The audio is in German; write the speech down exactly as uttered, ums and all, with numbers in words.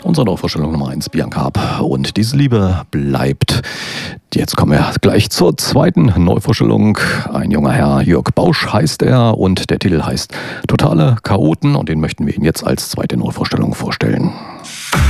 Unsere Neuvorstellung Nummer eins, Bianca Ab. Und diese Liebe bleibt. Jetzt kommen wir gleich zur zweiten Neuvorstellung. Ein junger Herr, Jörg Bausch heißt er, und der Titel heißt Totale Chaoten, und den möchten wir Ihnen jetzt als zweite Neuvorstellung vorstellen.